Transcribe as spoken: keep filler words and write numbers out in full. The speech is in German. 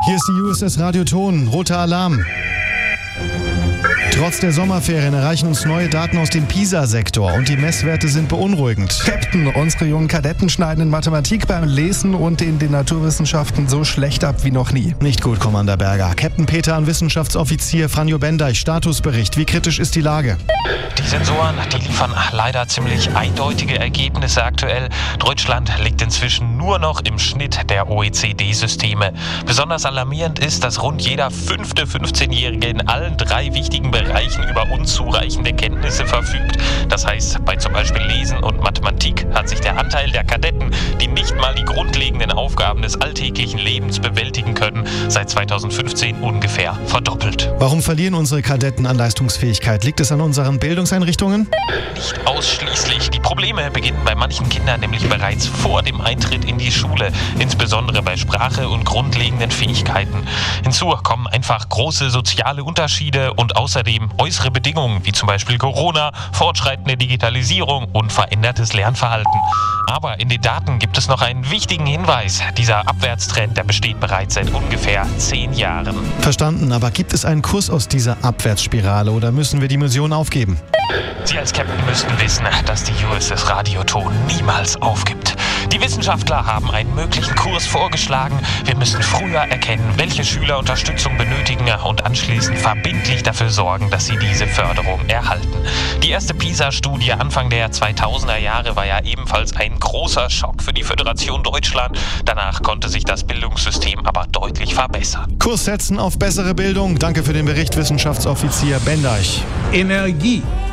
Hier ist die U S S Radioton. Roter Alarm. Trotz der Sommerferien erreichen uns neue Daten aus dem PISA-Sektor und die Messwerte sind beunruhigend. Captain, unsere jungen Kadetten schneiden in Mathematik beim Lesen und in den Naturwissenschaften so schlecht ab wie noch nie. Nicht gut, Commander Berger. Captain Peter an Wissenschaftsoffizier Franjo Bendeich. Statusbericht. Wie kritisch ist die Lage? Die Sensoren, die liefern leider ziemlich eindeutige Ergebnisse aktuell. Deutschland liegt inzwischen nur noch im Schnitt der O E C D-Systeme. Besonders alarmierend ist, dass rund jeder fünfte fünfzehnjährige in allen drei wichtigen Bereichen über unzureichende Kenntnisse verfügt. Das heißt, bei zum Beispiel Lesen und Mathematik hat sich der Anteil der Kadetten, die nicht mal die grundlegenden Aufgaben des alltäglichen Lebens bewältigen können, seit zweitausendfünfzehn ungefähr verdoppelt. Warum verlieren unsere Kadetten an Leistungsfähigkeit? Liegt es an unseren Bildungseinrichtungen? Nicht ausschließlich. Die Probleme beginnen bei manchen Kindern nämlich bereits vor dem Eintritt in die Schule, insbesondere bei Sprache und grundlegenden Fähigkeiten. Hinzu kommen einfach große soziale Unterschiede und außerdem äußere Bedingungen, wie zum Beispiel Corona, fortschreitende Digitalisierung und verändertes Lernverhalten. Aber in den Daten gibt es noch einen wichtigen Hinweis. Dieser Abwärtstrend, der besteht bereits seit ungefähr zehn Jahren. Verstanden, aber gibt es einen Kurs aus dieser Abwärtsspirale oder müssen wir die Mission aufgeben? Sie als Captain müssten wissen, dass die U S S Radioton niemals aufgibt. Die Wissenschaftler haben einen möglichen Kurs vorgeschlagen. Wir müssen früher erkennen, welche Schüler Unterstützung benötigen und anschließend verbindlich dafür sorgen, dass sie diese Förderung erhalten. Die erste PISA-Studie Anfang der zweitausender Jahre war ja ebenfalls ein großer Schock für die Föderation Deutschland. Danach konnte sich das Bildungssystem aber deutlich verbessern. Kurs setzen auf bessere Bildung. Danke für den Bericht, Wissenschaftsoffizier Bendeich. Energie